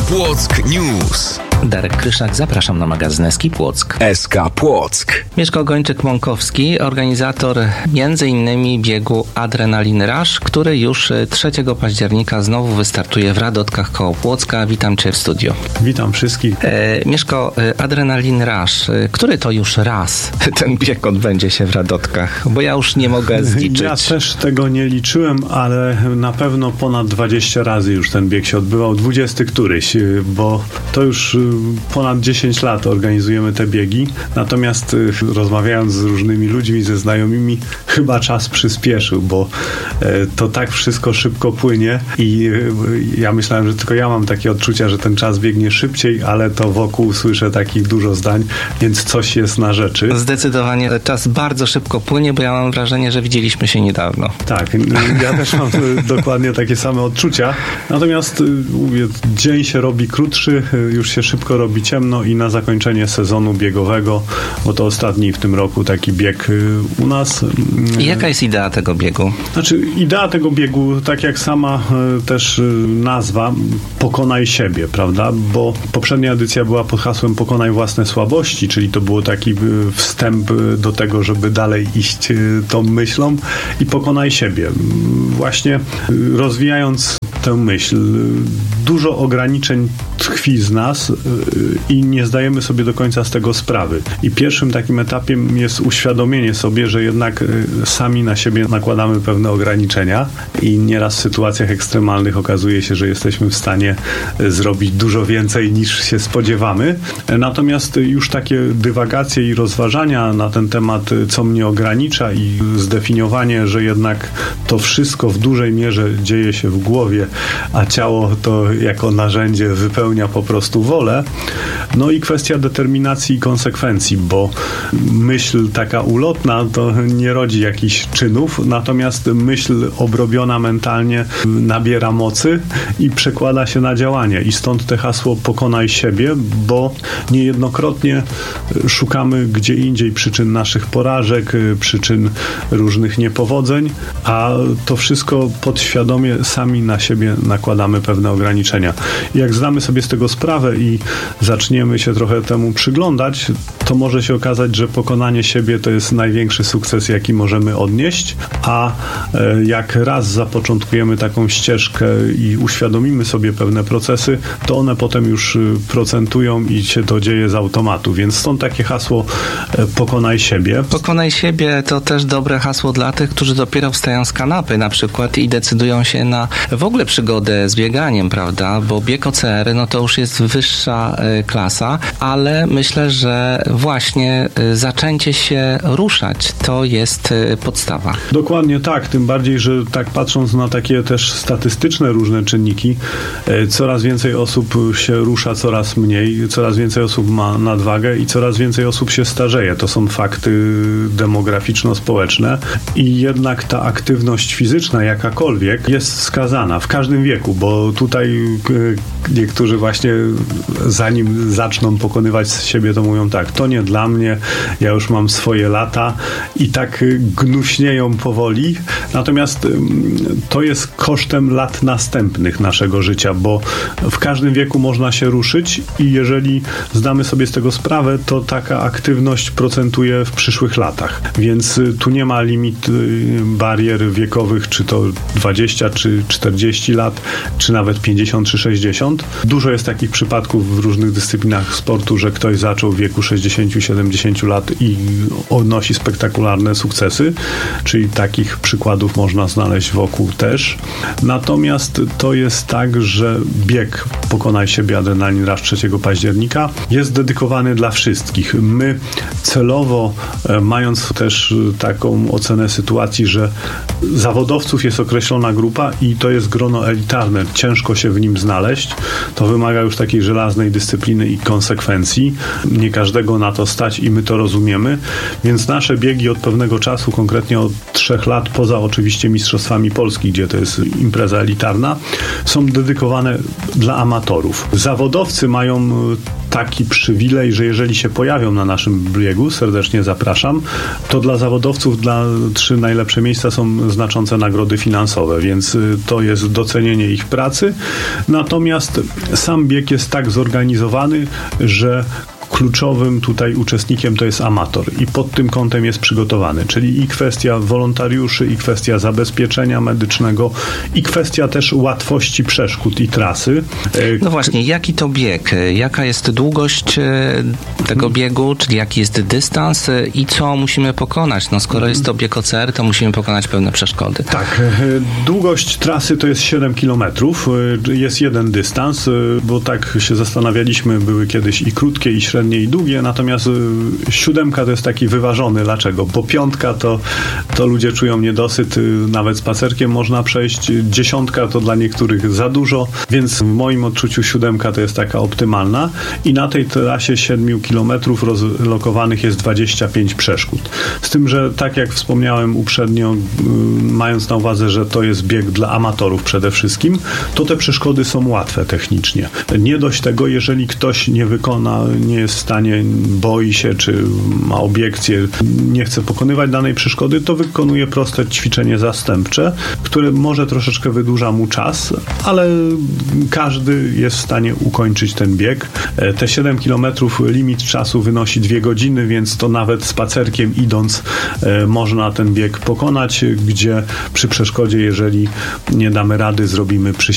Płock News. Darek Kryszak, zapraszam na magazyn SK Płock. SK Płock. Mieszko Gończyk-Mąkowski, organizator m.in. biegu Adrenalin Rush, który już 3 października znowu wystartuje w Radotkach koło Płocka. Witam Cię w studio. Witam wszystkich. Mieszko, Adrenalin Rush, który to już raz ten bieg odbędzie się w Radotkach? Bo ja już nie mogę zliczyć. Ja też tego nie liczyłem, ale na pewno ponad 20 razy już ten bieg się odbywał. 20 któryś, bo to już ponad 10 lat organizujemy te biegi. Natomiast rozmawiając z różnymi ludźmi, ze znajomymi, chyba czas przyspieszył, bo to tak wszystko szybko płynie i ja myślałem, że tylko ja mam takie odczucia, że ten czas biegnie szybciej, ale to wokół słyszę takich dużo zdań, więc coś jest na rzeczy. Zdecydowanie czas bardzo szybko płynie, bo ja mam wrażenie, że widzieliśmy się niedawno. Tak, ja też mam dokładnie takie same odczucia. Natomiast mówię, dzień się robi krótszy, już się szybko robi ciemno i na zakończenie sezonu biegowego, bo to ostatni w tym roku taki bieg u nas. I jaka jest idea tego biegu? Znaczy, idea tego biegu, tak jak sama też nazwa, pokonaj siebie, prawda? Bo poprzednia edycja była pod hasłem pokonaj własne słabości, czyli to było taki wstęp do tego, żeby dalej iść tą myślą i pokonaj siebie. Właśnie rozwijając tę myśl, dużo ograniczeń tkwi z nas i nie zdajemy sobie do końca z tego sprawy. I pierwszym takim etapem jest uświadomienie sobie, że jednak sami na siebie nakładamy pewne ograniczenia i nieraz w sytuacjach ekstremalnych okazuje się, że jesteśmy w stanie zrobić dużo więcej niż się spodziewamy. Natomiast już takie dywagacje i rozważania na ten temat, co mnie ogranicza i zdefiniowanie, że jednak to wszystko w dużej mierze dzieje się w głowie, a ciało to jako narzędzie wypełnia po prostu wolę. No i kwestia determinacji i konsekwencji, bo myśl taka ulotna to nie rodzi jakichś czynów, natomiast myśl obrobiona mentalnie nabiera mocy i przekłada się na działanie. I stąd te hasło pokonaj siebie, bo niejednokrotnie szukamy gdzie indziej przyczyn naszych porażek, przyczyn różnych niepowodzeń, a to wszystko podświadomie sami na siebie nakładamy pewne ograniczenia. I jak zdamy sobie z tego sprawę i zaczniemy się trochę temu przyglądać, to może się okazać, że pokonanie siebie to jest największy sukces, jaki możemy odnieść, a jak raz zapoczątkujemy taką ścieżkę i uświadomimy sobie pewne procesy, to one potem już procentują i się to dzieje z automatu. Więc stąd takie hasło pokonaj siebie. Pokonaj siebie to też dobre hasło dla tych, którzy dopiero wstają z kanapy na przykład i decydują się na w ogóle przygodę z bieganiem, prawda? Bo bieg OCR, no to już jest wyższa klasa, ale myślę, że właśnie zaczęcie się ruszać to jest podstawa. Dokładnie tak, tym bardziej, że tak patrząc na takie też statystyczne różne czynniki, coraz więcej osób się rusza, coraz mniej, coraz więcej osób ma nadwagę i coraz więcej osób się starzeje. To są fakty demograficzno-społeczne i jednak ta aktywność fizyczna, jakakolwiek, jest wskazana w każdym wieku, bo tutaj niektórzy właśnie zanim zaczną pokonywać siebie, to mówią tak, to nie dla mnie, ja już mam swoje lata i tak gnuśnieją powoli. Natomiast to jest kosztem lat następnych naszego życia, bo w każdym wieku można się ruszyć i jeżeli zdamy sobie z tego sprawę, to taka aktywność procentuje w przyszłych latach. Więc tu nie ma barier wiekowych, czy to 20, czy 40 lat, czy nawet 50, czy 60. Dużo jest takich przypadków w różnych dyscyplinach sportu, że ktoś zaczął w wieku 60-70 lat i odnosi spektakularne sukcesy, czyli takich przykładów można znaleźć wokół też. Natomiast to jest tak, że bieg Pokonaj siebie Adrenalin Rush 3 października jest dedykowany dla wszystkich. My celowo, mając też taką ocenę sytuacji, że zawodowców jest określona grupa i to jest grono elitarne, ciężko się w nim znaleźć, to wymaga już takiej żelaznej dyscypliny i konsekwencji. Nie każdego na to stać i my to rozumiemy, więc nasze biegi od pewnego czasu, konkretnie od 3 lat, poza oczywiście Mistrzostwami Polski, gdzie to jest impreza elitarna, są dedykowane dla amatorów. Zawodowcy mają taki przywilej, że jeżeli się pojawią na naszym biegu, serdecznie zapraszam, to dla zawodowców 3 najlepsze miejsca są znaczące nagrody finansowe, więc to jest docenienie ich pracy. Natomiast sam bieg jest tak zorganizowany, że kluczowym tutaj uczestnikiem to jest amator i pod tym kątem jest przygotowany, czyli i kwestia wolontariuszy, i kwestia zabezpieczenia medycznego, i kwestia też łatwości przeszkód i trasy. No właśnie, jaki to bieg? Jaka jest długość tego biegu, czyli jaki jest dystans i co musimy pokonać? No skoro jest to bieg OCR, to musimy pokonać pewne przeszkody. Tak, długość trasy to jest 7 kilometrów, jest jeden dystans, bo tak się zastanawialiśmy, były kiedyś i krótkie, i średnie, i długie, natomiast 7 to jest taki wyważony. Dlaczego? Bo 5 to ludzie czują niedosyt, nawet spacerkiem można przejść. 10 to dla niektórych za dużo, więc w moim odczuciu 7 to jest taka optymalna i na tej trasie 7 kilometrów rozlokowanych jest 25 przeszkód. Z tym, że tak jak wspomniałem uprzednio, mając na uwadze, że to jest bieg dla amatorów przede wszystkim, to te przeszkody są łatwe technicznie. Nie dość tego, jeżeli ktoś nie jest w stanie, boi się, czy ma obiekcje, nie chce pokonywać danej przeszkody, to wykonuje proste ćwiczenie zastępcze, które może troszeczkę wydłuża mu czas, ale każdy jest w stanie ukończyć ten bieg. Te 7 kilometrów limit czasu wynosi 2 godziny, więc to nawet spacerkiem idąc można ten bieg pokonać, gdzie przy przeszkodzie, jeżeli nie damy rady, zrobimy